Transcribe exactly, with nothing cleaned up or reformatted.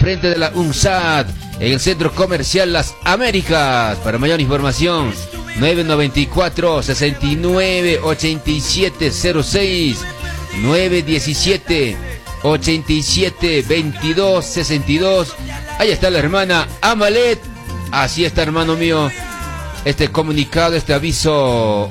frente de la UNSAT, en el Centro Comercial Las Américas. Para mayor información, nueve noventa y cuatro, sesenta y nueve, ochenta y siete cero seis, nueve diecisiete, ochenta y siete, veintidós sesenta y dos. Ahí está la hermana Amalet. Así está, hermano mío, este comunicado, este aviso